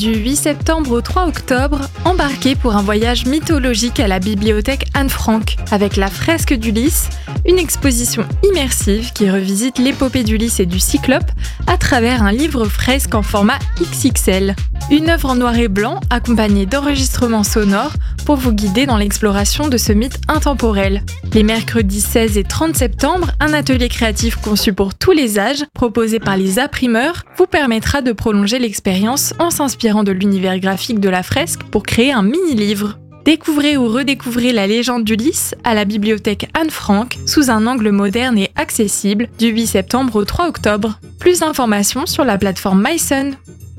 Du 8 septembre au 3 octobre, embarquez pour un voyage mythologique à la bibliothèque Anne Frank avec la fresque d'Ulysse, une exposition immersive qui revisite l'épopée d'Ulysse et du Cyclope à travers un livre-fresque en format XXL. Une œuvre en noir et blanc accompagnée d'enregistrements sonores pour vous guider dans l'exploration de ce mythe intemporel. Les mercredis 16 et 30 septembre, un atelier créatif conçu pour tous les âges, proposé par les imprimeurs, vous permettra de prolonger l'expérience en s'inspirant de l'univers graphique de la fresque pour créer un mini-livre. Découvrez ou redécouvrez la légende d'Ulysse à la bibliothèque Anne Frank sous un angle moderne et accessible du 8 septembre au 3 octobre. Plus d'informations sur la plateforme myson.